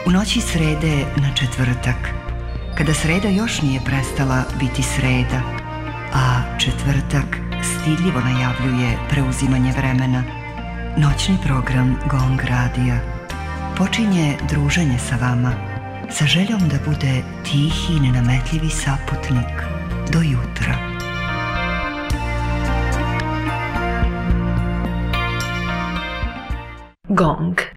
U noći srede na četvrtak, kada sreda još nije prestala biti sreda, a četvrtak stidljivo najavljuje preuzimanje vremena, noćni program Gong radija počinje druženje sa vama sa željom da bude tihi i nenametljivi saputnik do jutra. Gong.